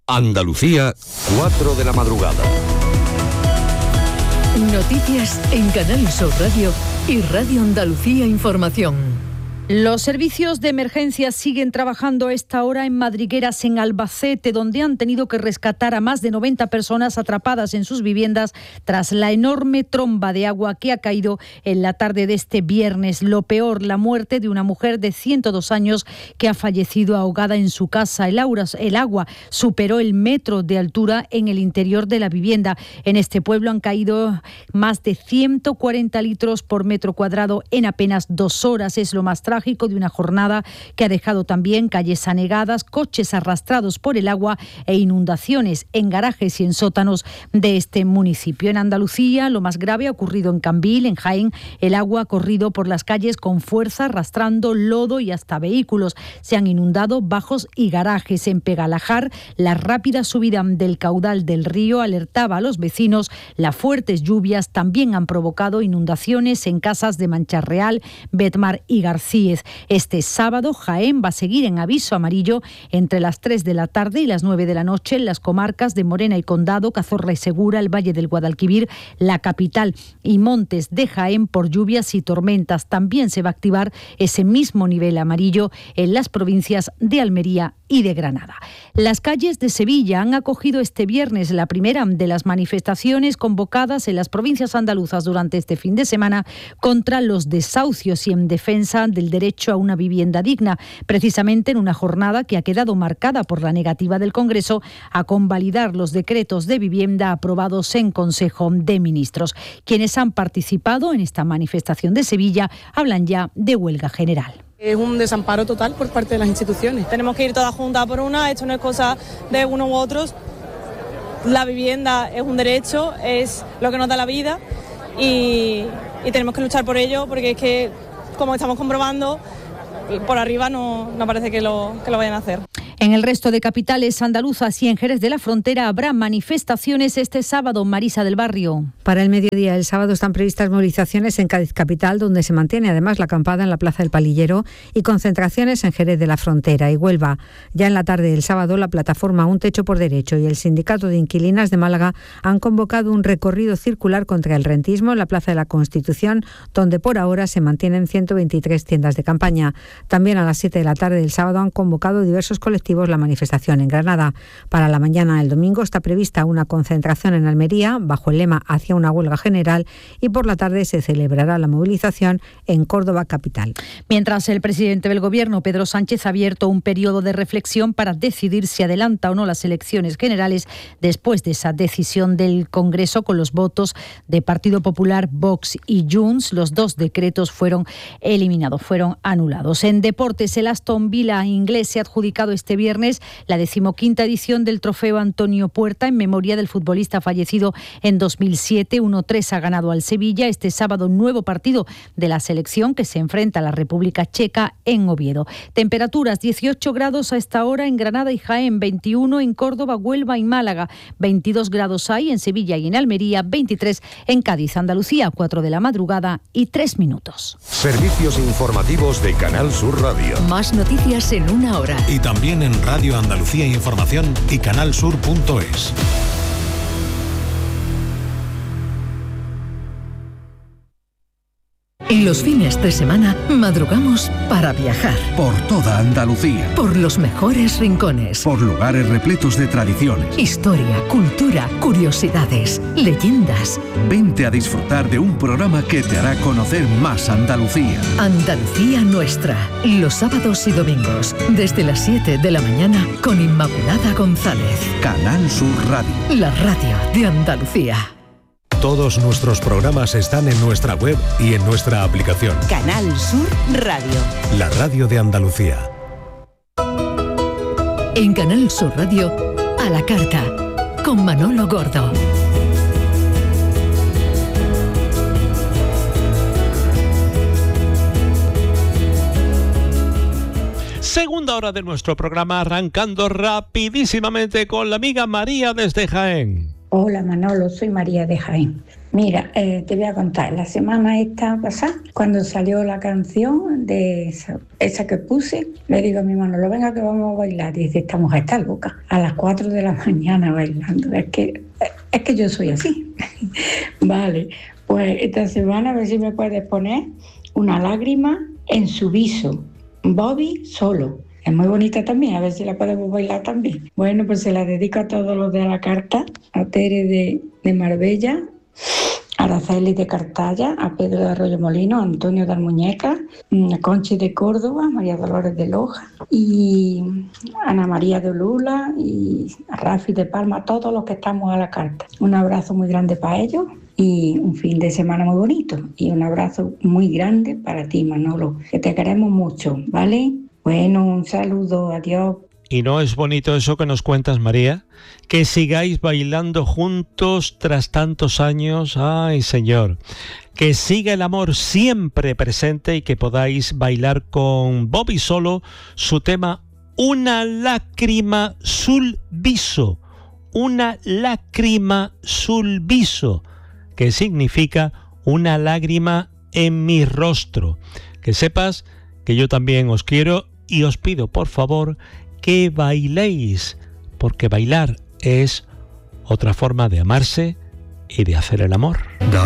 Andalucía, 4 de la madrugada. Noticias en Canal Sur Radio y Radio Andalucía Información. Los servicios de emergencia siguen trabajando a esta hora en Madrigueras, en Albacete, donde han tenido que rescatar a más de 90 personas atrapadas en sus viviendas tras la enorme tromba de agua que ha caído en la tarde de este viernes. Lo peor, la muerte de una mujer de 102 años que ha fallecido ahogada en su casa. El agua superó el metro de altura en el interior de la vivienda. En este pueblo han caído más de 140 litros por metro cuadrado en apenas 2 horas. Es lo más trágico de una jornada que ha dejado también calles anegadas, coches arrastrados por el agua e inundaciones en garajes y en sótanos de este municipio. En Andalucía, lo más grave ha ocurrido en Cambil, en Jaén. El agua ha corrido por las calles con fuerza, arrastrando lodo y hasta vehículos. Se han inundado bajos y garajes. En Pegalajar, la rápida subida del caudal del río alertaba a los vecinos. Las fuertes lluvias también han provocado inundaciones en casas de Mancharreal, Betmar y García. Este sábado, Jaén va a seguir en aviso amarillo entre las 3 de la tarde y las 9 de la noche en las comarcas de Morena y Condado, Cazorla y Segura, el Valle del Guadalquivir, la capital y Montes de Jaén por lluvias y tormentas. También se va a activar ese mismo nivel amarillo en las provincias de Almería y de Granada. Las calles de Sevilla han acogido este viernes la primera de las manifestaciones convocadas en las provincias andaluzas durante este fin de semana contra los desahucios y en defensa del derecho a una vivienda digna, precisamente en una jornada que ha quedado marcada por la negativa del Congreso a convalidar los decretos de vivienda aprobados en Consejo de Ministros. Quienes han participado en esta manifestación de Sevilla hablan ya de huelga general. Es un desamparo total por parte de las instituciones. Tenemos que ir todas juntas por una, esto no es cosa de unos u otros. La vivienda es un derecho, es lo que nos da la vida y tenemos que luchar por ello porque es que, como estamos comprobando, por arriba no parece que lo vayan a hacer. En el resto de capitales andaluzas y en Jerez de la Frontera habrá manifestaciones este sábado. Marisa del Barrio. Para el mediodía del sábado están previstas movilizaciones en Cádiz capital, donde se mantiene además la acampada en la Plaza del Palillero, y concentraciones en Jerez de la Frontera y Huelva. Ya en la tarde del sábado, la plataforma Un Techo por Derecho y el Sindicato de Inquilinas de Málaga han convocado un recorrido circular contra el rentismo en la Plaza de la Constitución, donde por ahora se mantienen 123 tiendas de campaña. También a las 7 de la tarde del sábado han convocado diversos colectivos la manifestación en Granada. Para la mañana del domingo está prevista una concentración en Almería bajo el lema Hacia una huelga general, y por la tarde se celebrará la movilización en Córdoba capital. Mientras, el presidente del Gobierno, Pedro Sánchez, ha abierto un periodo de reflexión para decidir si adelanta o no las elecciones generales después de esa decisión del Congreso con los votos de Partido Popular, Vox y Junts. Los 2 decretos fueron eliminados, fueron anulados. En deportes, el Aston Villa inglés se ha adjudicado este viernes la 15ª edición del Trofeo Antonio Puerta en memoria del futbolista fallecido en 2007. 1-3 ha ganado al Sevilla. Este sábado, nuevo partido de la selección que se enfrenta a la República Checa en Oviedo. Temperaturas: 18 grados a esta hora en Granada y Jaén, 21 en Córdoba, Huelva y Málaga, 22 grados hay en Sevilla y en Almería, 23 en Cádiz. Andalucía, 4 de la madrugada y 3 minutos. Servicios informativos de Canal Sur Radio. Más noticias en una hora. Y también en Radio Andalucía Información y canalsur.es. En los fines de semana madrugamos para viajar. Por toda Andalucía. Por los mejores rincones. Por lugares repletos de tradiciones. Historia, cultura, curiosidades, leyendas. Vente a disfrutar de un programa que te hará conocer más Andalucía. Andalucía Nuestra. Los sábados y domingos, desde las 7 de la mañana, con Inmaculada González. Canal Sur Radio. La radio de Andalucía. Todos nuestros programas están en nuestra web y en nuestra aplicación. Canal Sur Radio. La radio de Andalucía. En Canal Sur Radio, a la carta, con Manolo Gordo. Segunda hora de nuestro programa, arrancando rapidísimamente con la amiga María desde Jaén. Hola Manolo, soy María de Jaén. Mira, te voy a contar, la semana esta pasada, cuando salió la canción de esa que puse, le digo a mi Manolo, venga que vamos a bailar. Y dice, esta mujer está loca, a las 4 de la mañana bailando. Es que yo soy así. Vale, pues esta semana a ver si me puedes poner Una lágrima en su viso, Bobby solo. Es muy bonita también, a ver si la podemos bailar también. Bueno, pues se la dedico a todos los de la carta, a Tere de Marbella, a Araceli de Cartaya, a Pedro de Arroyo Molino, a Antonio de Almuñeca, a Conchi de Córdoba, María Dolores de Loja y Ana María de Olula y a Rafi de Palma, a todos los que estamos a la carta. Un abrazo muy grande para ellos y un fin de semana muy bonito. Y un abrazo muy grande para ti, Manolo, que te queremos mucho, ¿vale? Bueno, un saludo, adiós. ¿Y no es bonito eso que nos cuentas, María? Que sigáis bailando juntos tras tantos años. ¡Ay, Señor! Que siga el amor siempre presente y que podáis bailar con Bobby Solo su tema Una lágrima sul viso. Una lágrima sul viso, que significa una lágrima en mi rostro. Que sepas que yo también os quiero y os pido, por favor, que bailéis, porque bailar es otra forma de amarse y de hacer el amor.